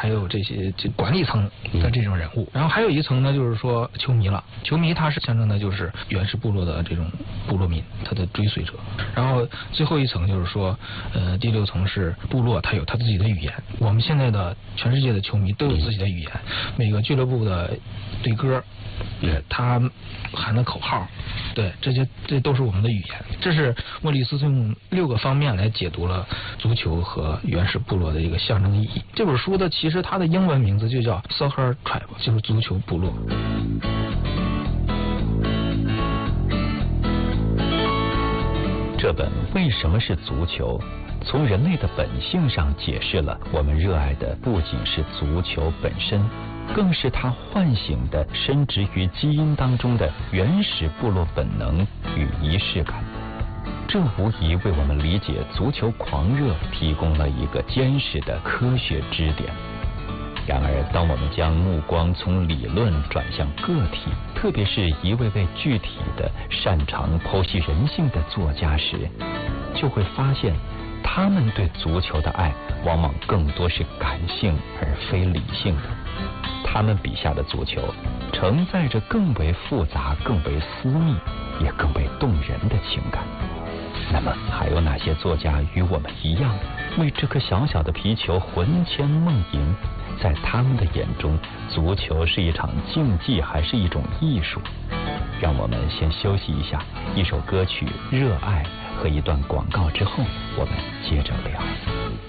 还有这些管理层的这种人物。然后还有一层呢，就是说球迷了。球迷他是象征的就是原始部落的这种部落民，他的追随者。然后最后一层就是说，第6层是部落，他有他自己的语言。我们现在的全世界的球迷都有自己的语言，每个俱乐部的队歌，对他喊的口号，对这都是我们的语言。这是莫里斯用6个方面来解读了足球和原始部落的一个象征意义。这本书的其实它的英文名字就叫 Soccer Tribe， 就是足球部落。 这本为什么是足球，从人类的本性上解释了我们热爱的不仅是足球本身，更是它唤醒的深植于基因当中的原始部落本能与仪式感。这无疑为我们理解足球狂热提供了一个坚实的科学支点。然而，当我们将目光从理论转向个体，特别是一位位具体的擅长剖析人性的作家时，就会发现他们对足球的爱往往更多是感性而非理性的。他们笔下的足球承载着更为复杂、更为私密，也更为动人的情感。那么还有哪些作家与我们一样，为这颗小小的皮球魂牵梦萦？在他们的眼中，足球是一场竞技还是一种艺术？让我们先休息一下，一首歌曲《热爱》和一段广告之后，我们接着聊。